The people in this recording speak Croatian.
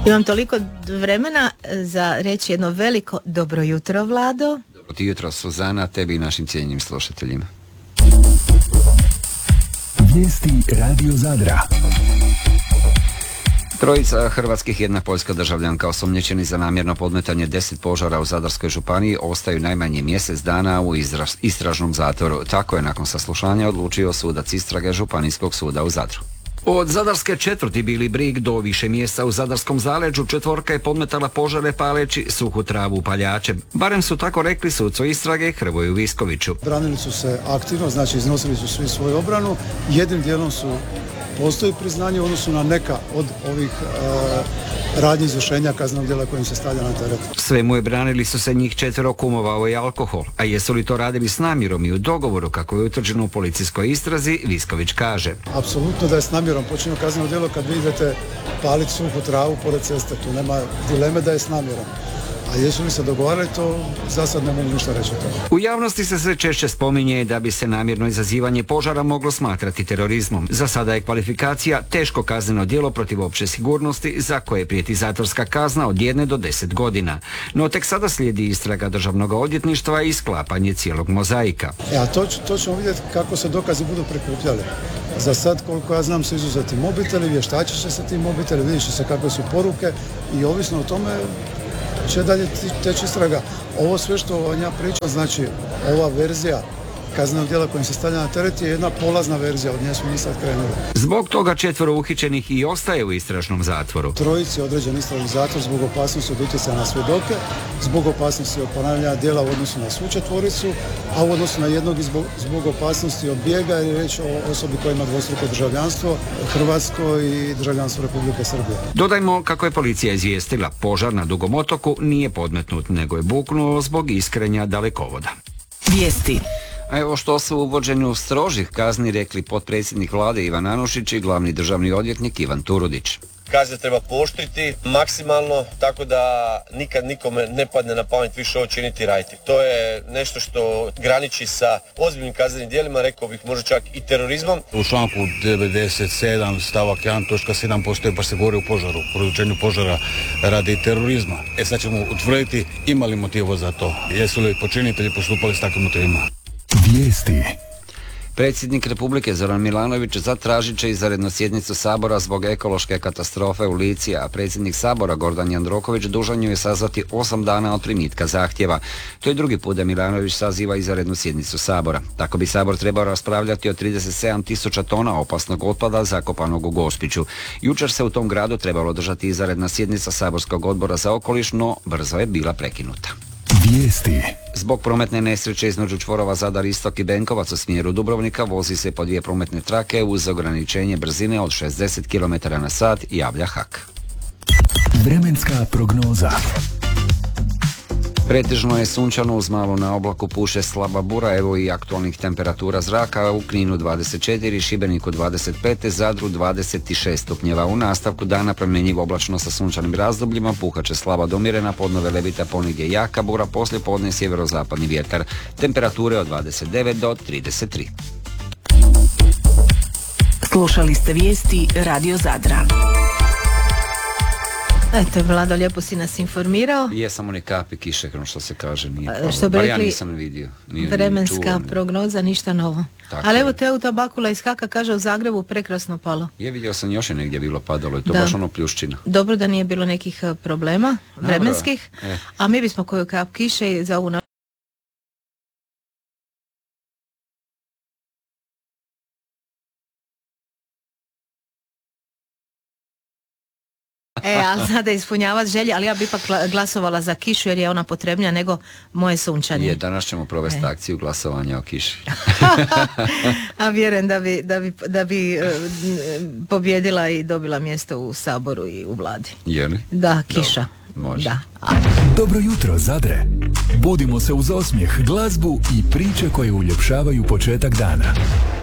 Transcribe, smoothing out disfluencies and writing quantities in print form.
Imam toliko vremena za reći jedno veliko dobro jutro, Vlado. Dobro ti jutro, Suzana, tebi i našim cijenjenim slušateljima. Vijesti Radio Zadra. Trojica hrvatskih i jedna poljska državljanka osumnjičeni za namjerno podmetanje 10 požara u Zadarskoj županiji ostaju najmanje mjesec dana u istražnom zatvoru. Tako je nakon saslušanja odlučio sudac istrage Županijskog suda u Zadru. Od Zadarske četvrti Bili Brig do više mjesta u Zadarskom zaleđu četvorka je podmetala požare paleći suhu travu upaljačem. Barem su tako rekli sucu istrage Hrvoju Viskoviću. Branili su se aktivno, znači iznosili su svi svoju obranu. Jednim dijelom postoji priznanje u odnosu na neka od ovih radnji izvršenja kaznenog djela kojim se stavlja na teret. Svemu je branili su se njih 4 kumovao i alkohol, a jesu li to radili s namjerom i u dogovoru kako je utvrđeno u policijskoj istrazi, Visković kaže. Apsolutno da je s namjerom počinjeno kazneno djelo kad vi idete paliti suhu travu pored ceste, tu nema dileme da je s namjerom. A jesu li se dogovarali, to za sad ne mogu ništa reći o tome. U javnosti se sve češće spominje da bi se namjerno izazivanje požara moglo smatrati terorizmom. Za sada je kvalifikacija teško kazneno djelo protiv opće sigurnosti za koje prijeti zatvorska kazna od 1 do 10 godina. No tek sada slijedi istraga Državnog odvjetništva i sklapanje cijelog mozaika. A to ćemo vidjeti kako se dokazi budu prikupljali. Za sad, koliko ja znam, su izuzeti mobiteli, vještačit će se ti mobiteli, vidjet će se kakve su poruke i ovisno o tome će dalje teći istraga. Ovo sve što vam ja pričam, znači ova verzija kaznenog djela kojim se stavlja na teret je jedna polazna verzija, od nje smo mi sad krenuli. Zbog toga 4 uhićenih i ostaje u istražnom zatvoru. Trojici je određen istražni zatvor zbog opasnosti od utjecaja na svjedoke, zbog opasnosti od ponavljanja djela u odnosu na svu četvoricu, a u odnosu na jednog zbog opasnosti od bijega, jer je riječ o osobi koja ima dvostruko državljanstvo, Hrvatsko i državljanstvo Republike Srbije. Dodajmo kako je policija izvijestila, požar na Dugom otoku nije podmetnut, nego je buknuo zbog iskrenja dalekovoda. Vijesti. A evo što su u uvođenju strožih kazni rekli potpredsjednik vlade Ivan Anušić i glavni državni odvjetnik Ivan Turudić. Kazne treba pooštriti maksimalno, tako da nikad nikome ne padne na pamet više ovo činiti i raditi. To je nešto što graniči sa ozbiljnim kaznenim djelima, rekao bih možda čak i terorizmom. U članku 97 stavak 1 točka 7 postoji, pa se govori o požaru, produčenju požara radi terorizma. Sad ćemo utvrditi ima li motiva za to, jesu li počinitelji postupali s takvim motivima. Vijesti. Predsjednik Republike Zoran Milanović zatražit će izvanrednu sjednicu Sabora zbog ekološke katastrofe u Lici, a predsjednik Sabora Gordan Jandroković dužan ju je sazvati 8 dana od primitka zahtjeva. To je drugi put da Milanović saziva izvanrednu sjednicu Sabora. Tako bi Sabor trebao raspravljati o 37.000 tona opasnog otpada zakopanog u Gospiću. Jučer se u tom gradu trebalo održati izvanredna sjednica Saborskog odbora za okoliš, no brzo je bila prekinuta. Vijesti. Zbog prometne nesreće između čvorova Zadar Istok i Benkovac u smjeru Dubrovnika vozi se po 2 prometne trake uz ograničenje brzine od 60 km/h, javlja HAK. Vremenska prognoza. Pretežno je sunčano, uz malo na oblaku puše slaba bura, evo i aktualnih temperatura zraka, u Kninu 24, Šibeniku 25, Zadru 26 stupnjeva. U nastavku dana promjenjivo oblačno sa sunčanim razdobljima, puhaće slaba do umjerena, podnove levita ponegdje jaka bura, poslije podne sjeverozapadni vjetar. Temperature od 29 do 33. Slušali ste vijesti Radio Zadra. Eto, Vlado, lijepo si nas informirao. Jesam oni kapi kiše, što se kaže, nije što bi bar rekli, ja nisam vidio. Vremenska prognoza, ništa novo. Tako ali je. evo Teuta Bakula iz Haka kaže u Zagrebu prekrasno palo. Je, vidio sam još je negdje bilo padalo, je to baš ono pljuščina. Dobro da nije bilo nekih problema vremenskih, a mi bismo koju kap kiše za ovu ali zna da ispunjavati želje, ali ja bi ipak glasovala za kišu jer je ona potrebnija nego moje sunčanje. Danas ćemo provesti akciju glasovanja o kiši. A vjerujem da bi pobjedila i dobila mjesto u Saboru i u vladi. Je li? Da, kiša. Može. Da. Dobro jutro, Zadre. Budimo se uz osmijeh, glazbu i priče koje uljepšavaju početak dana.